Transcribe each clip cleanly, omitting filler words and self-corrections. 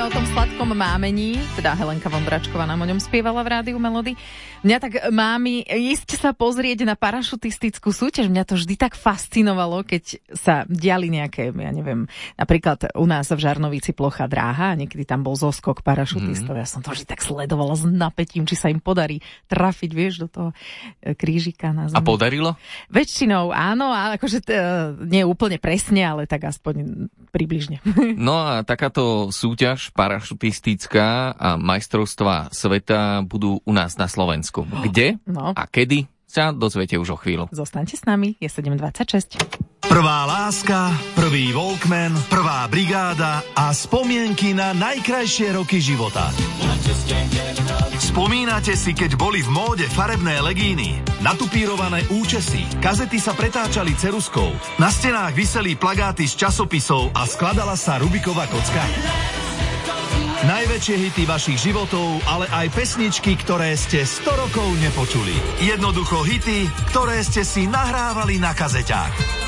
o tom sladkom mámení, teda Helenka Vondračková nám o ňom spievala v Rádiu Melody. Mňa tak mámi ísť sa pozrieť na parašutistickú súťaž, mňa to vždy tak fascinovalo, keď sa diali nejaké, ja neviem, napríklad u nás v Žarnovici plochá dráha a niekedy tam bol zoskok parašutistov. Ja som to vždy tak sledovala s napätím, či sa im podarí trafiť, vieš, do toho krížika na zemi. A podarilo? Väčšinou áno, ale akože nie úplne presne, ale tak aspoň približne. No a takáto súťaž parašutistická a majstrovstvá sveta budú u nás na Slovensku. Kde a kedy sa dozviete už o chvíľu. Zostaňte s nami, je 7:26. Prvá láska, prvý Walkman, prvá brigáda a spomienky na najkrajšie roky života. Spomínate si, keď boli v móde farebné legíny, natupírované účesy, kazety sa pretáčali ceruskou, na stenách viseli plagáty z časopisov a skladala sa Rubiková kocka? Najväčšie hity vašich životov, ale aj pesničky, ktoré ste 100 rokov nepočuli. Jednoducho hity, ktoré ste si nahrávali na kazeťách.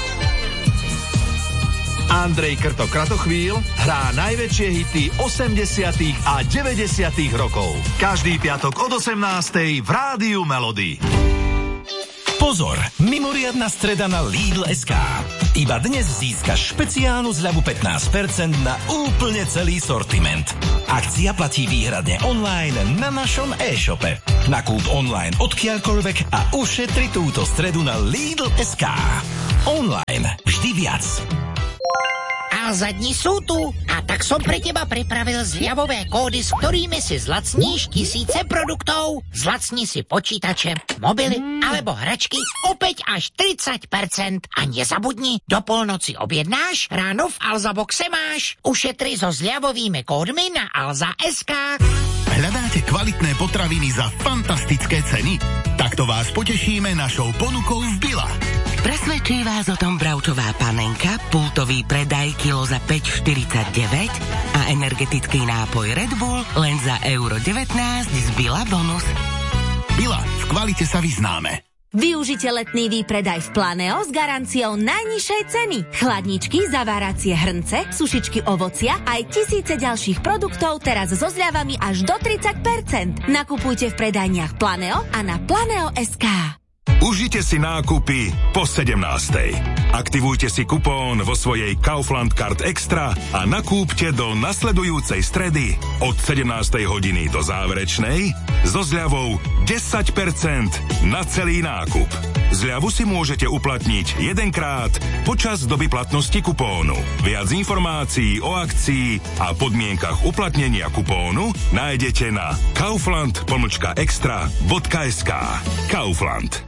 Andrej Kratochvíľ hrá najväčšie hity 80. a 90. rokov. Každý piatok od 18. v Rádiu Melody. Pozor, mimoriadna streda na Lidl.sk. Iba dnes získaš špeciálnu zľavu 15% na úplne celý sortiment. Akcia platí výhradne online na našom e-shope. Nakúp online odkiaľkoľvek a ušetri túto stredu na Lidl.sk. Online vždy viac. Alza dni sú tu a tak som pre teba pripravil zľavové kódy, s ktorými si zlacníš tisíce produktov. Zlacni si počítače, mobily alebo hračky opäť až 30%. A nezabudni, do polnoci objednáš, ráno v Alza boxe máš. Ušetri so zľavovými kódmi na Alza.sk. Hľadáte kvalitné potraviny za fantastické ceny? Takto vás potešíme našou ponukou v Bila. Presvedčí vás o tom bravčová panenka, pultový predaj kilo za 5,49 a energetický nápoj Red Bull len za €19 z Bila bonus. Bila, v kvalite sa vyznáme. Využite letný výpredaj v Planeo s garanciou najnižšej ceny. Chladničky, zaváracie hrnce, sušičky ovocia aj tisíce ďalších produktov teraz so zľavami až do 30%. Nakupujte v predajniach Planeo a na Planeo.sk. Užite si nákupy po 17. Aktivujte si kupón vo svojej Kaufland Card Extra a nakúpte do nasledujúcej stredy od 17. hodiny do záverečnej so zľavou 10% na celý nákup. Zľavu si môžete uplatniť jedenkrát počas doby platnosti kupónu. Viac informácií o akcii a podmienkach uplatnenia kupónu nájdete na kaufland-extra.sk. Kaufland.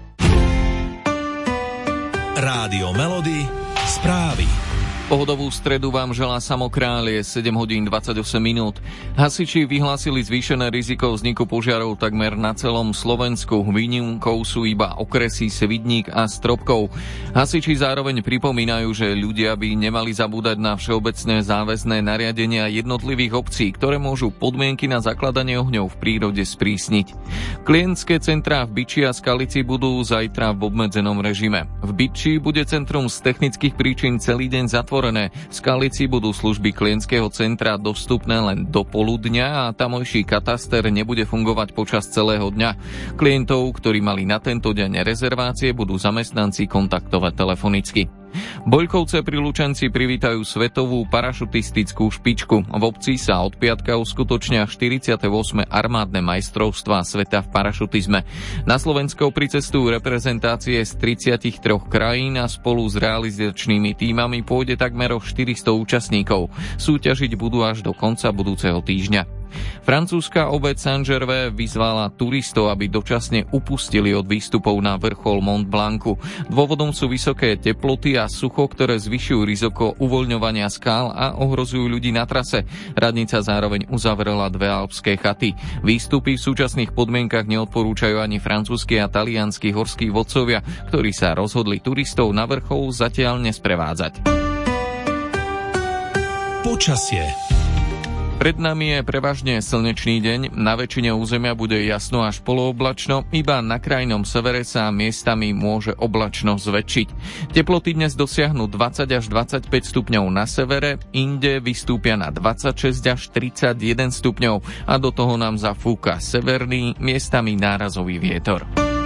Rádio Melody, správy. Pohodovú stredu vám želá Samokrál, je 7:28. Hasiči vyhlásili zvýšené riziko vzniku požiarov takmer na celom Slovensku. Výnimkou sú iba okresy Svidník a Stropkov. Hasiči zároveň pripomínajú, že ľudia by nemali zabúdať na všeobecné záväzné nariadenia jednotlivých obcí, ktoré môžu podmienky na zakladanie ohňov v prírode sprísniť. Klientské centrá v Byči a Skalici budú zajtra v obmedzenom režime. V Byči bude centrum z technických príčin celý deň zatvorené. V Skalici budú služby klientského centra dostupné len do poludňa a tamojší kataster nebude fungovať počas celého dňa. Klientov, ktorí mali na tento deň rezervácie, budú zamestnanci kontaktovať telefonicky. Boľkovce pri Lučenci privítajú svetovú parašutistickú špičku. V obci sa od piatka uskutočnia 48. armádne majstrovstvá sveta v parašutizme. Na Slovensko pricestujú reprezentácie z 33 krajín a spolu s realizačnými tímami pôjde takmer o 400 účastníkov. Súťažiť budú až do konca budúceho týždňa. Francúzska obec Saint-Gervais vyzvala turistov, aby dočasne upustili od výstupov na vrchol Mont Blancu. Dôvodom sú vysoké teploty a sucho, ktoré zvyšujú riziko uvoľňovania skál a ohrozujú ľudí na trase. Radnica zároveň uzavrela 2 alpské chaty. Výstupy v súčasných podmienkach neodporúčajú ani francúzski a talianski horskí vodcovia, ktorí sa rozhodli turistov na vrchol zatiaľ nesprevádzať. Počasie. Pred nami je prevažne slnečný deň, na väčšine územia bude jasno až polooblačno, iba na krajnom severe sa miestami môže oblačnosť zväčšiť. Teploty dnes dosiahnu 20 až 25 stupňov na severe, inde vystúpia na 26 až 31 stupňov a do toho nám zafúka severný, miestami nárazový vietor.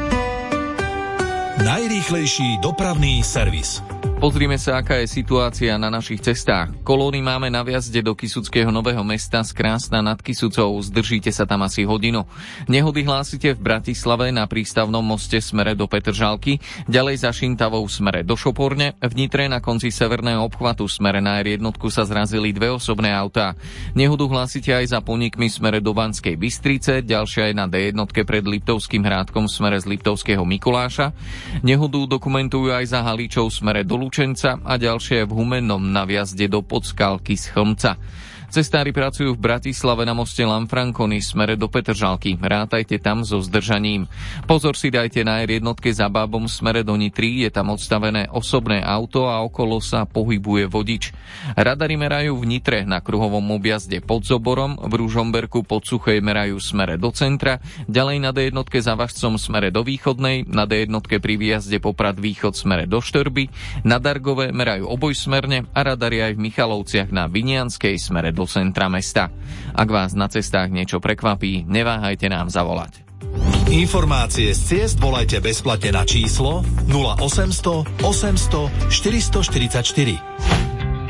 Najrýchlejší dopravný servis. Pozrime sa, aká je situácia na našich cestách. Kolóny máme na vjazde do Kysuckého Nového Mesta z Krásna nad Kysucou. Zdržíte sa tam asi hodinu. Nehody hlásite v Bratislave na prístavnom moste smere do Petržalky, ďalej za Šintavou smere do Šoporne, v Nitre na konci severného obchvatu smere na R1 sa zrazili dve osobné autá. Nehodu hlásite aj za Ponikmi smere do Banskej Bystrice, ďalšia je na D1 pred Liptovským Hrádkom smere z Liptovského Mikuláša. Nehodu dokumentujú aj za Halíčov smere do Lučenca a ďalšie v Humennom na vjazde do Podskalky z Chlmca. Cestári pracujú v Bratislave na moste Lanfranconi smere do Petržalky. Rátajte tam so zdržaním. Pozor si dajte na R1 za Bábom smere do Nitry, je tam odstavené osobné auto a okolo sa pohybuje vodič. Radary merajú v Nitre na kruhovom objazde pod Zoborom, v Ružomberku pod Suchej merajú smere do centra, ďalej na D1 za Važcom smere do Východnej, na D1 pri výjazde Poprad Východ smere do Štorby, na Dargove merajú obojsmerne a radary aj v Michalovciach na Vinianskej smere do centra mesta. Ak vás na cestách niečo prekvapí, neváhajte nám zavolať. Informácie z ciest volajte bezplatne na číslo 0800 800 444.